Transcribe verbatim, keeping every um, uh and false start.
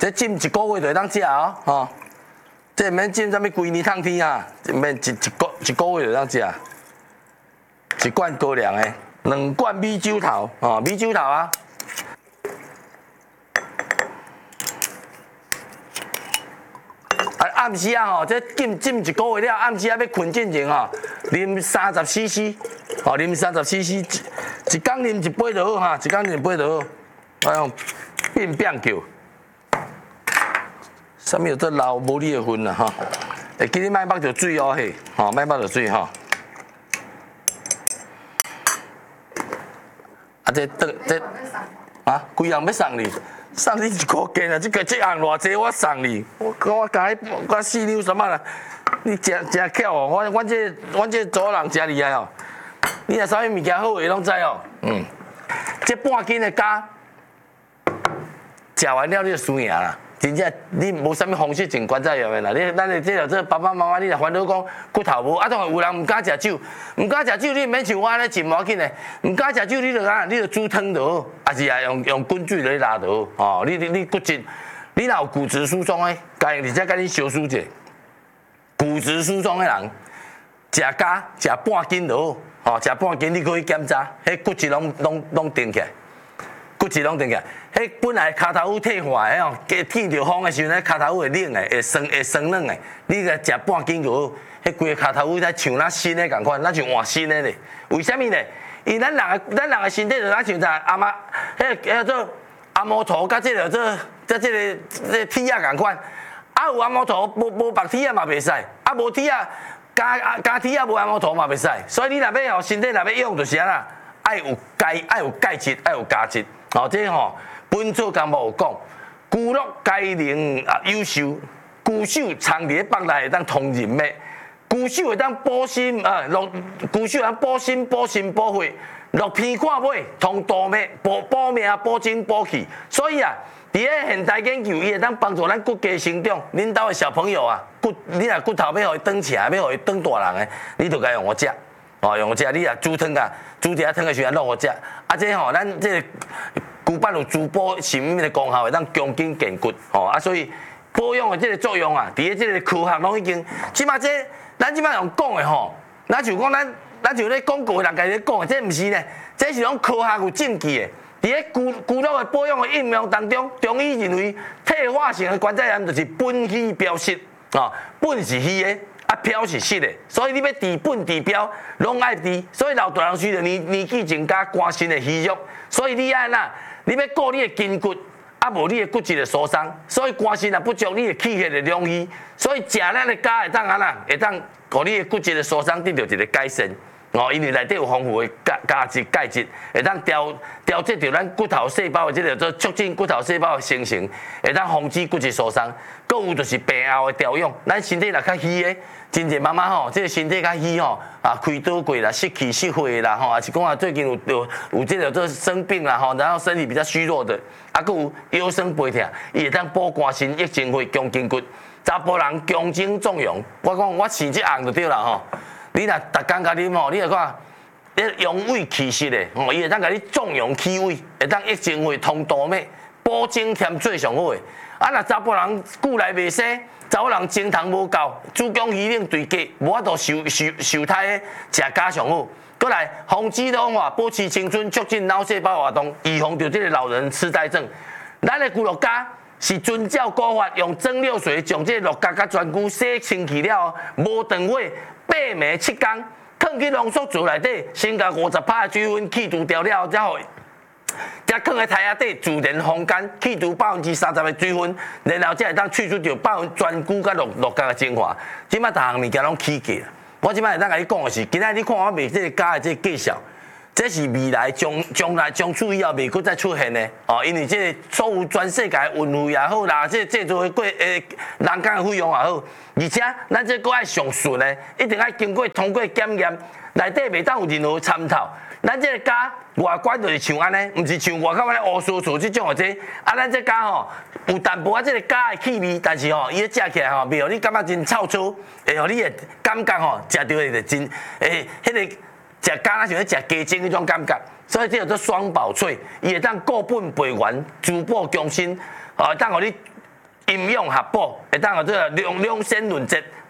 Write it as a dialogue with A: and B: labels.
A: 这浸一个月就会当食哦，吼，这免浸啥物规年烫天啊，免一一个一个月就当食。一罐高粱的，两罐米酒头，哦，米酒头啊。啊，暗时啊吼，这浸浸一个月了，暗时啊要困之前吼，啉三十 C C， 哦，啉三十 C C， 一一工啉一杯就好哈，一工啉一杯就好。哎呦，变变叫，啥物做老无你的份啦哈？会记你莫捌着水哦嘿，吼，莫捌着水吼。啊，这等这啊，规样要送你，送你一箍钱啊！这个这样偌济，我送你，我我甲你我四两什么啦？你真真巧哦！我我这我这做人真厉害哦！你若啥物物件好诶，拢知哦。嗯，这半斤的咖，食完了你就输赢啦。真正你无啥物方式情关在用的啦。你咱的这个这爸爸妈妈，你若烦恼讲骨头无，啊，当然有人毋敢食酒，毋敢食酒，你免像我安尼真无要紧的。毋敢食酒，你就啊，你就煮汤就好，还是啊用用滚水来拉就好。哦，你你你骨质，你若有骨质疏松的，家而且甲你小输者，骨质疏松的人，食咖食半斤就好。哦，食半斤你可以检查，迄骨质拢拢拢定起来。骨质拢定起来，迄本来骹头骨退化的哦，加天着风的时阵，迄骹头骨会冷的，会酸会酸软的。你甲食半斤就好，迄规个骹头骨才像咱新的共款，咱像换新的咧。为什么咧？因咱人的咱人的身体就咱像在阿妈，迄叫做阿毛头，甲即个做甲即个这铁仔共款。啊有阿毛头，无无白铁仔嘛袂使，啊无铁仔加加铁仔无阿毛头嘛袂使。所以你若要吼身体若要用，就是安啦，爱有钙，爱有钙质，爱有钾质。哦，这吼、喔，本草纲目有讲，龟鹿钙磷啊优秀，龟手藏伫腹内会当通人脉，龟手会当补心啊，鹿龟手会当补心补心补血，鹿皮看尾通动脉，补补命补精补气，所以啊，伫咧现代研究，伊会当帮助咱骨骼生长。恁兜的小朋友啊，骨你若骨头要互伊长起来，要互伊长大人诶，你就该用我食。哦，用这你啊煮汤啊，煮一下汤的时阵落好食。啊，这吼、喔，咱这牛板有滋补什么的功效，会当强筋健骨。哦，啊，所以保养的这个作用啊，伫咧这个科学拢已经，即码这咱即码用讲的吼，咱就讲咱咱就咧广告人家咧讲的，这毋是呢，这是拢科学有证据的。伫咧骨骨肉的保养的应用当中，中医认为退化性的关节炎就是本虚表实啊，本是虚的。啊，漂是实的，所以你要治本治标，拢爱治。所以老大人随着年年纪增加，肝肾的虚弱，所以你安那，你要顾你的筋骨，啊无你的骨质的疏松，所以肝肾也不足，你的气血的量虚，所以食咱的肝会当安那，会当互你的骨质的疏松得到一个改善。哦，因为内底有丰富的钙、钙质、钙质，会当调调节着咱骨头细胞的这个做促进骨头细胞的生成，会当防止骨质疏松。搁有就是病后的调养，咱身体若较虚的，真侪妈妈吼，这个身体较虚吼，啊开刀过啦，失气失血啦吼，啊是讲啊最近有有有这个做生病啦吼，然后身体比较虚弱的，啊搁有腰酸背痛，伊会当补肝肾、益精血、强筋骨。查甫人强精壮阳，我讲我生这红就对啦吼。你若逐工甲啉吼，你来看，你阳痿气实的，吼，伊会当甲你壮阳气胃，会当益精血、通动脉、补精添最上好的。啊，若查甫人久来袂生，查某人精糖无够，子宫肌瘤堆积，无法度受受受胎的，食加上好。过来，防止老化，保持青春，促进脑细胞活动，预防着这个老人痴呆症。咱的骨碌胶是遵照古法，用蒸馏水将这个碌胶甲全骨洗清气了后，无长火。八暝七工，放去浓缩槽内底，先甲五十帕的水分去除掉了后，才好，才放在台仔底自然风干，去除百分之三十的水分，然后才会当去除掉百分全骨甲落落胶的精华。即摆逐项物件拢起价，我即摆会当甲你讲的是，今仔你看我卖这个胶的这个介绍。这是未来将将来将处以后未搁再出现的哦，因为这个所有全世界运费也好啦，这制作的过诶人工的费用也好，而且咱这个爱上顺的，一定要经过通过检验，内底袂当有任何参透。咱这个胶外观就是像安尼，毋是像外口安尼乌酥酥这种的这，啊咱这胶吼有淡薄仔这个胶的气味，但是吼伊咧食起来吼，袂互你感觉真臭臭，会互你的感觉吼食到的真诶迄个。食干啊，像咧食鸡精迄种感觉，所以这叫做双宝萃，伊会当固本培元，滋补强身，哦，当互你营养合补，会当有这个两两鲜润质，